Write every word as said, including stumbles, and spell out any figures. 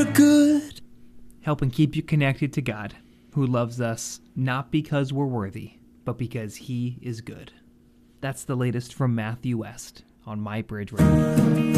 you're good. Helping keep you connected to God, who loves us not because we're worthy, but because he is good. That's the latest from Matthew West on My Bridge Radio.